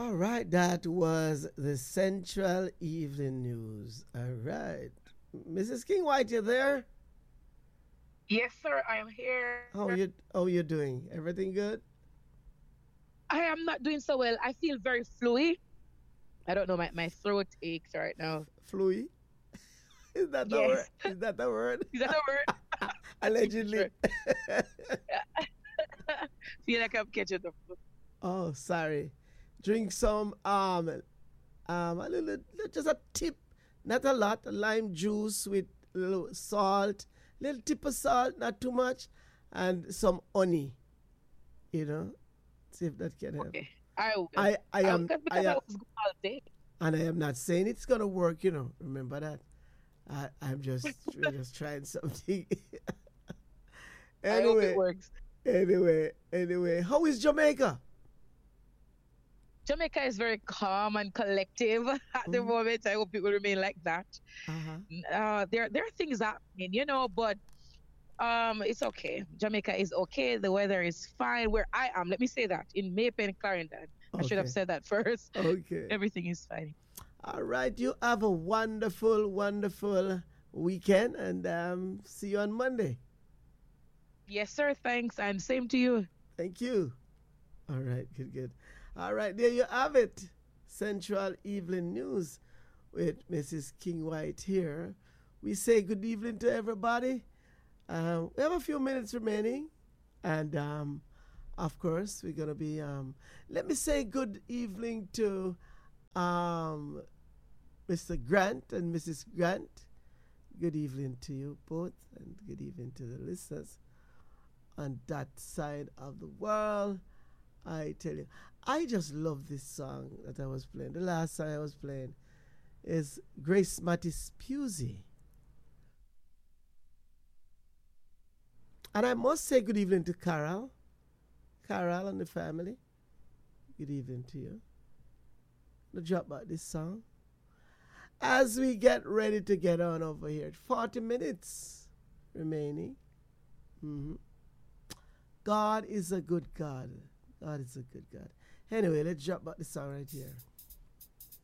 All right, that was the Central Evening News. All right. Mrs. King White, you there? Yes, sir, I am here. How you doing? Everything good? I am not doing so well. I feel very fluey. I don't know, my throat aches right now. Fluey? Is that the word? Yes. Is that the word? Is that a word? I think for Allegedly. sure. Feel like I'm catching the flu. Oh, sorry. Drink some a little, just a tip, not a lot, lime juice with a little salt, little tip of salt, not too much, and some honey. You know, see if that can help. Okay. I will. I I will, am I because I am, was good all day. and I am not saying it's gonna work. Remember that. I'm just trying something. I hope it anyway, works. anyway. How is Jamaica? Jamaica is very calm and collective at the Mm, moment. I hope it will remain like that. uh-huh. There are things happening, but it's okay. Jamaica is okay. The weather is fine where I am. Let me say that in Maypen, Clarendon. I should have Okay. said that first. Okay. Everything is fine. All right. You have a wonderful, wonderful weekend, and see you on Monday. Yes, sir. Thanks, and same to you. Thank you. All right. Good, good. All right. There you have it. Central Evening News with Mrs. King White here. We say good evening to everybody. We have a few minutes remaining, and of course, we're gonna be. Let me say good evening to um, Mr. Grant and Mrs. Grant. Good evening to you both, and good evening to the listeners on that side of the world. I tell you, I just love this song that I was playing. The last song I was playing is Grace Mattis Pusey. And I must say good evening to Carol. Carol and the family. Good evening to you. I'll drop back this song as we get ready to get on over here. 40 minutes remaining. hmm God is a good God. God is a good God. Anyway, let's drop back the song right here.